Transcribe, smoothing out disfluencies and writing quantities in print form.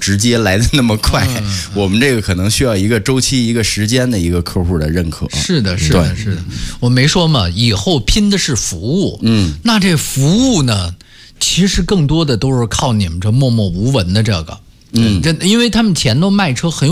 直接，来的那么快。我们这个可能需要一个周期、一个时间的一个客户的认可。 是的，是的，是的。我没说嘛，以后拼的是服务。那这服务呢，其实更多的都是靠你们这默默无闻的这个。因为他们前头卖车很有